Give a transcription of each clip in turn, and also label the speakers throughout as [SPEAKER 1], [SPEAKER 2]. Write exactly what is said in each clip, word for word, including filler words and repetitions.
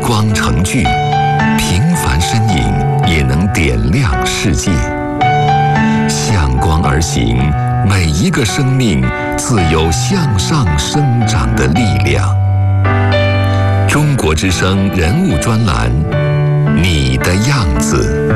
[SPEAKER 1] 光成炬，平凡身影也能点亮世界。向光而行，每一个生命自有向上生长的力量。中国之声人物专栏，你的样子。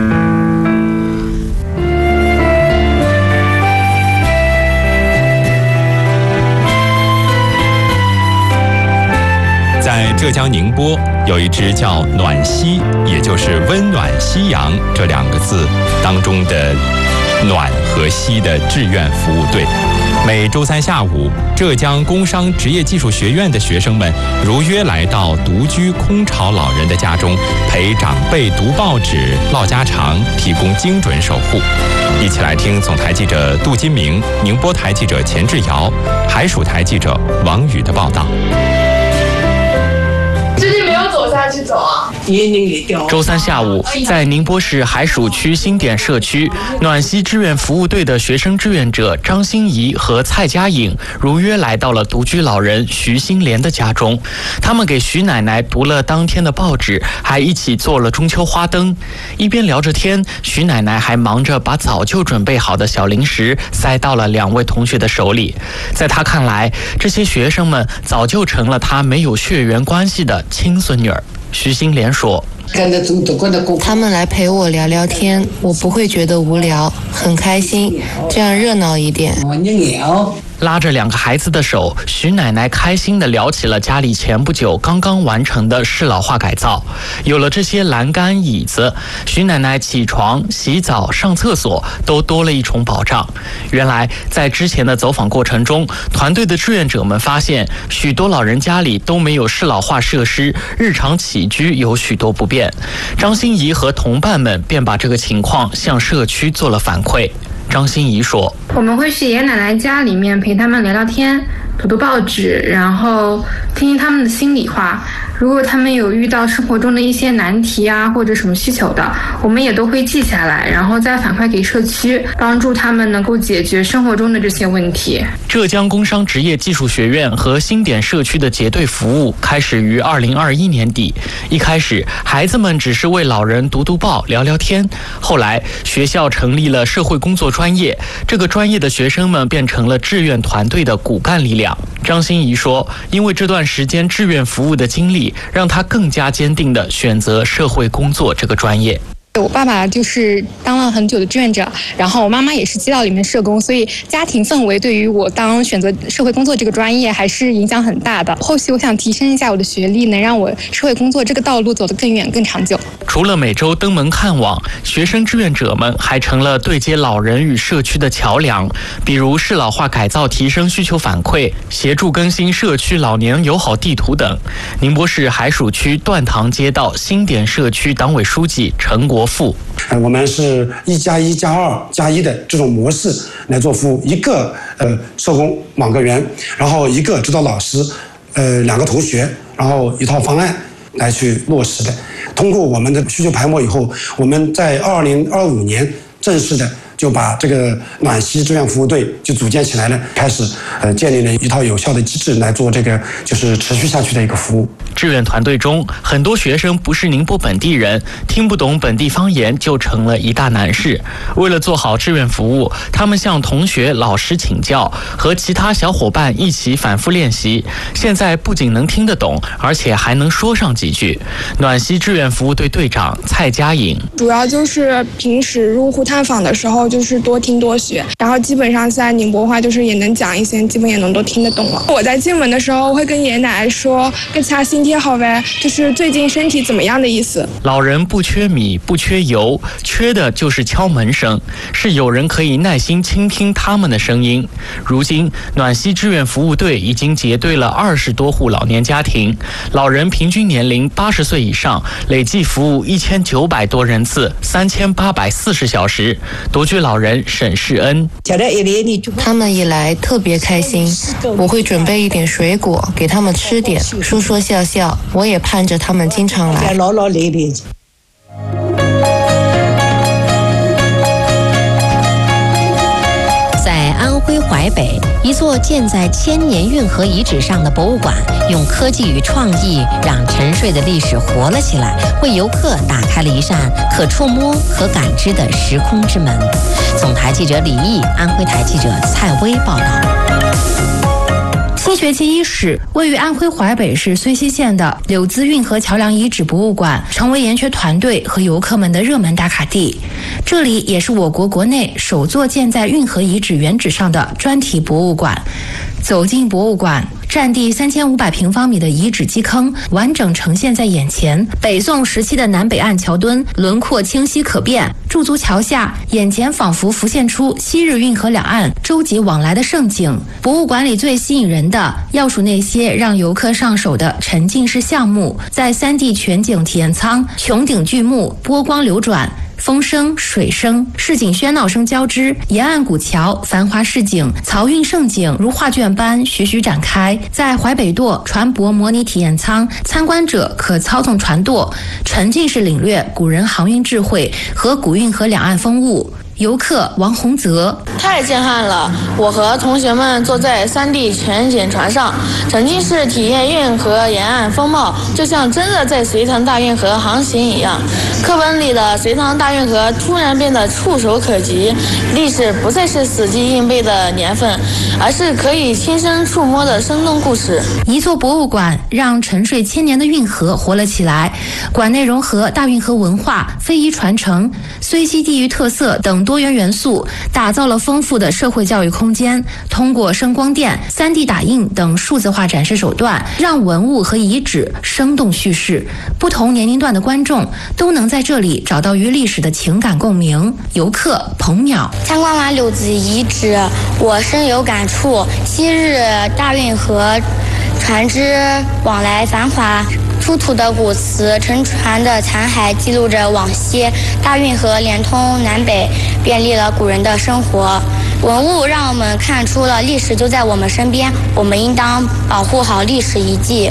[SPEAKER 2] 在浙江宁波有一支叫暖溪，也就是温暖夕阳这两个字当中的暖和溪的志愿服务队。每周三下午，浙江工商职业技术学院的学生们如约来到独居空巢老人的家中，陪长辈读报纸、唠家常，提供精准守护。一起来听总台记者杜金明、宁波台记者钱志尧、海曙台记者王宇的报道。
[SPEAKER 3] 最近没有走下去走啊？
[SPEAKER 4] 周三下午，在宁波市海曙区新点社区暖溪志愿服务队的学生志愿者张欣怡和蔡佳颖如约来到了独居老人徐新莲的家中。他们给徐奶奶读了当天的报纸，还一起做了中秋花灯。一边聊着天，徐奶奶还忙着把早就准备好的小零食塞到了两位同学的手里。在她看来，这些学生们早就成了她没有血缘关系的亲孙女儿。徐新莲说，
[SPEAKER 5] 他们来陪我聊聊天，我不会觉得无聊，很开心，这样热闹一点。
[SPEAKER 4] 拉着两个孩子的手，徐奶奶开心地聊起了家里前不久刚刚完成的适老化改造。有了这些栏杆、椅子，徐奶奶起床、洗澡、上厕所都多了一重保障。原来在之前的走访过程中，团队的志愿者们发现，许多老人家里都没有适老化设施，日常起居有许多不便。张欣怡和同伴们便把这个情况向社区做了反馈。张欣怡说，
[SPEAKER 6] 我们会去爷爷奶奶家里面陪他们聊聊天，读读报纸，然后听听他们的心里话。如果他们有遇到生活中的一些难题啊，或者什么需求的，我们也都会记下来，然后再反馈给社区，帮助他们能够解决生活中的这些问题。
[SPEAKER 4] 浙江工商职业技术学院和新点社区的结对服务开始于二零二一年底。一开始，孩子们只是为老人读读报、聊聊天。后来，学校成立了社会工作专业，这个专业的学生们变成了志愿团队的骨干力量。张欣怡说，因为这段时间志愿服务的经历，让他更加坚定地选择社会工作这个专业。
[SPEAKER 7] 我爸爸就是当了很久的志愿者，然后我妈妈也是街道里面社工，所以家庭氛围对于我当选择社会工作这个专业还是影响很大的。后续我想提升一下我的学历，能让我社会工作这个道路走得更远更长久。
[SPEAKER 4] 除了每周登门看望，学生志愿者们还成了对接老人与社区的桥梁，比如适老化改造提升需求反馈，协助更新社区老年友好地图等。宁波市海曙区段塘街道新点社区党委书记陈国富，
[SPEAKER 8] 我们是一加一加二加一的这种模式来做服务，一个呃社工网格员，然后一个指导老师，呃两个同学，然后一套方案来去落实的。通过我们的需求排摸以后，我们在二零二五年正式的就把这个暖溪志愿服务队就组建起来了，开始呃建立了一套有效的机制来做这个就是持续下去的一个服务。
[SPEAKER 4] 志愿团队中，很多学生不是宁波本地人，听不懂本地方言就成了一大难事。为了做好志愿服务，他们向同学、老师请教，和其他小伙伴一起反复练习。现在不仅能听得懂，而且还能说上几句。暖溪志愿服务队队长蔡佳颖，
[SPEAKER 9] 主要就是平时入户探访的时候，就是多听多学，然后基本上现在宁波话就是也能讲一些，基本也能都听得懂了。我在进门的时候会跟爷爷奶奶说跟其他新贴好呗，就是最近身体怎么样的意思。
[SPEAKER 4] 老人不缺米不缺油，缺的就是敲门声，是有人可以耐心倾听他们的声音。如今暖溪志愿服务队已经结对了二十多户老年家庭，老人平均年龄八十岁以上，累计服务一千九百多人次，三千八百四十小时。独居老人沈世恩，
[SPEAKER 5] 他们一来特别开心，我会准备一点水果给他们吃点，说说笑笑，我也盼着他们经常来。
[SPEAKER 10] 在安徽淮北一座建在千年运河遗址上的博物馆，用科技与创意让沉睡的历史活了起来，为游客打开了一扇可触摸、可感知的时空之门。总台记者李毅，安徽台记者蔡薇报道。
[SPEAKER 11] 新学期伊始，位于安徽淮北市睢溪县的柳滋运河桥梁遗址博物馆成为研学团队和游客们的热门打卡地。这里也是我国国内首座建在运河遗址原址上的专题博物馆。走进博物馆，占地三千五百平方米的遗址基坑完整呈现在眼前。北宋时期的南北岸桥墩轮廓清晰可辨，驻足桥下，眼前仿佛浮现出昔日运河两岸舟楫往来的盛景。博物馆里最吸引人的，要数那些让游客上手的沉浸式项目。在 三 D 全景体验舱，穹顶巨幕波光流转，风声、水声、市井喧闹声交织，沿岸古桥、繁华市井、漕运盛景如画卷般徐徐展开。在淮北舵船舶模拟体验舱，参观者可操纵船舵，沉浸式领略古人航运智慧和古运河两岸风物。游客王洪泽：
[SPEAKER 3] 太震撼了！我和同学们坐在 三 D 全景船上，沉浸式体验运河沿岸风貌，就像真的在隋唐大运河航行一样。课本里的隋唐大运河突然变得触手可及，历史不再是死记硬背的年份，而是可以亲身触摸的生动故事。
[SPEAKER 11] 一座博物馆让沉睡千年的运河活了起来，馆内融合大运河文化、非遗传承、睢溪地域特色等多元元素，打造了丰富的社会教育空间。通过声光电、三 D 打印等数字化展示手段，让文物和遗址生动叙事，不同年龄段的观众都能在这里找到与历史的情感共鸣。游客彭淼：
[SPEAKER 12] 参观完柳滋遗址，我深有感触。昔日大运河船只往来繁华，出土的古瓷、沉船的残骸记录着往昔大运河连通南北，便利了古人的生活。文物让我们看出了历史就在我们身边，我们应当保护好历史遗迹。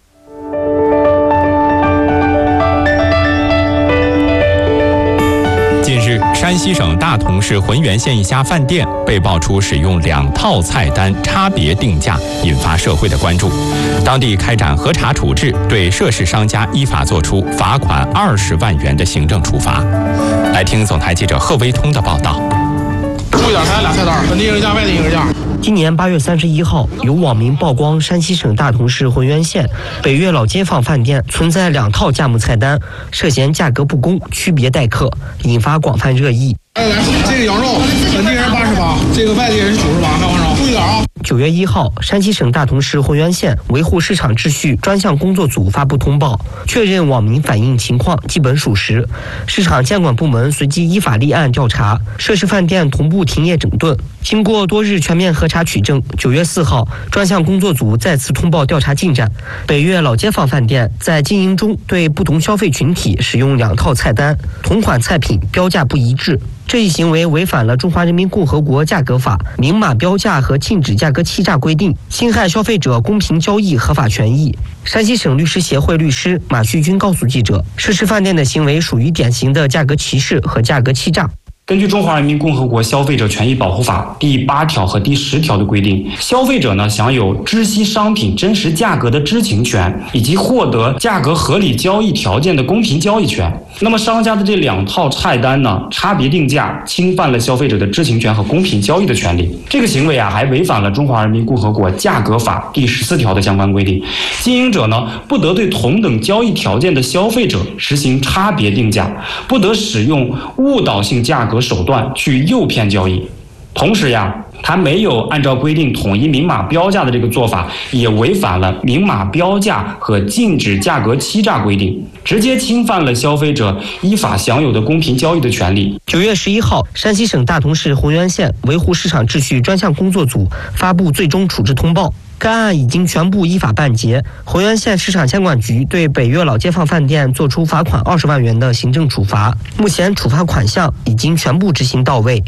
[SPEAKER 2] 近日，山西省大同市浑源县一家饭店被爆出使用两套菜单差别定价，引发社会的关注。当地开展核查处置，对涉事商家依法作出罚款二十万元的行政处罚。来听总台记者贺威通的报道。
[SPEAKER 13] 注意点，还有俩菜单，本地一个价，外地一个价。
[SPEAKER 14] 今年八月三十一号，有网民曝光山西省大同市浑源县北岳老街坊饭店存在两套价目菜单，涉嫌价格不公、区别待客，引发广泛热议。
[SPEAKER 13] 来来，这个羊肉本地人八十八，这个外地人九十八，看完了，注意点啊！
[SPEAKER 14] 九月一号，山西省大同市浑源县维护市场秩序专项工作组发布通报，确认网民反映情况基本属实。市场监管部门随即依法立案调查，涉事饭店同步停业整顿。经过多日全面核查取证，九月四号，专项工作组再次通报调查进展。北岳老街坊饭店在经营中对不同消费群体使用两套菜单，同款菜品标价不一致。这一行为违反了《中华人民共和国价格法》明码标价和禁止价格欺诈规定，侵害消费者公平交易合法权益。山西省律师协会律师马旭军告诉记者，涉事饭店的行为属于典型的价格歧视和价格欺诈。
[SPEAKER 15] 根据《中华人民共和国消费者权益保护法》第八条和第十条的规定，消费者呢享有知悉商品真实价格的知情权，以及获得价格合理交易条件的公平交易权。那么商家的这两套菜单呢，差别定价，侵犯了消费者的知情权和公平交易的权利。这个行为啊，还违反了《中华人民共和国价格法》第十四条的相关规定。经营者呢，不得对同等交易条件的消费者实行差别定价，不得使用误导性价格手段去诱骗交易。同时呀，他没有按照规定统一明码标价的这个做法，也违反了明码标价和禁止价格欺诈规定，直接侵犯了消费者依法享有的公平交易的权利。
[SPEAKER 14] 九月十一号，山西省大同市浑源县维护市场秩序专项工作组发布最终处置通报，该案已经全部依法办结。浑源县市场监管局对北岳老街坊饭店作出罚款二十万元的行政处罚，目前处罚款项已经全部执行到位。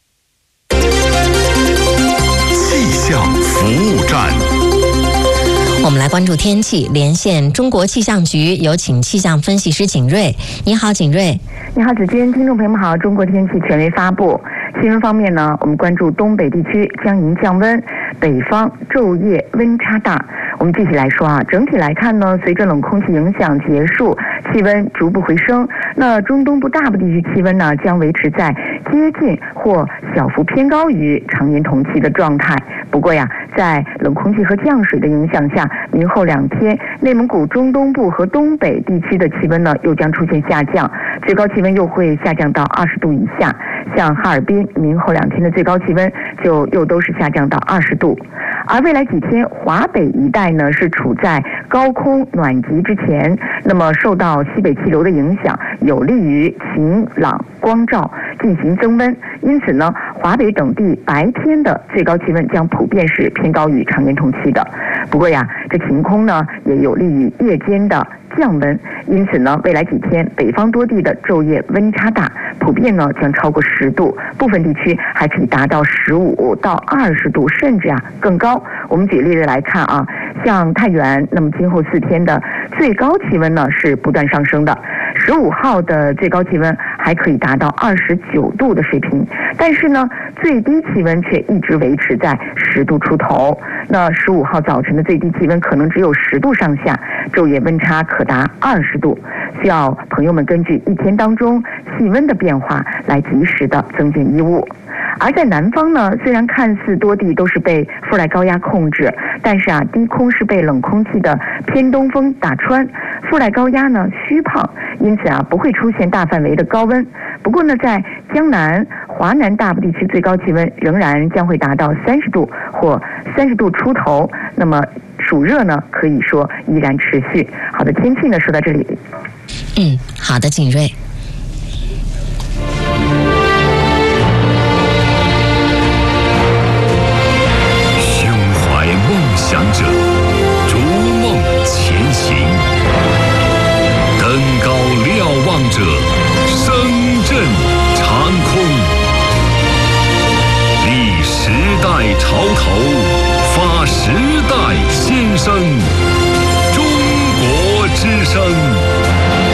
[SPEAKER 1] 气象服务站，
[SPEAKER 10] 我们来关注天气，连线中国气象局，有请气象分析师景瑞。你好，景瑞。
[SPEAKER 16] 你好，子君，听众朋友们好。中国天气权威发布。新闻方面呢，我们关注东北地区将迎降温， 北方昼夜温差大。我们具体来说啊，整体来看呢，随着冷空气影响结束，气温逐步回升。那中东部大部地区气温呢，将维持在接近或小幅偏高于常年同期的状态。不过呀，在冷空气和降水的影响下，明后两天，内蒙古中东部和东北地区的气温呢，又将出现下降，最高气温又会下降到二十度以下。像哈尔滨，明后两天的最高气温就又都是下降到二十度。而未来几天，华北一带呢是处在高空暖极之前，那么受到西北气流的影响，有利于晴朗光照进行增温。因此呢，华北等地白天的最高气温将普遍是偏高于常年同期的。不过呀，这晴空呢也有利于夜间的降温，因此呢，未来几天北方多地的昼夜温差大，普遍呢将超过十度，部分地区还可以达到十五到二十度，甚至啊更高。我们举例子来看啊，像太原，那么今后四天的最高气温呢是不断上升的，十五号的最高气温还可以达到二十九度的水平，但是呢，最低气温却一直维持在十度出头。那十五号早晨的最低气温可能只有十度上下，昼夜温差可达二十度，需要朋友们根据一天当中气温的变化来及时的增减衣物。而在南方呢，虽然看似多地都是被副带高压控制，但是啊，低空是被冷空气的偏东风打穿，副带高压呢虚胖，因此啊不会出现大范围的高温。不过呢，在江南、华南大部地区最高气温仍然将会达到三十度或三十度出头，那么暑热呢可以说依然持续。好的，天气呢说到这里。
[SPEAKER 10] 嗯，好的，景睿。
[SPEAKER 1] 想者逐梦前行，登高瞭望者声震长空，立时代潮头，发时代先声，中国之声。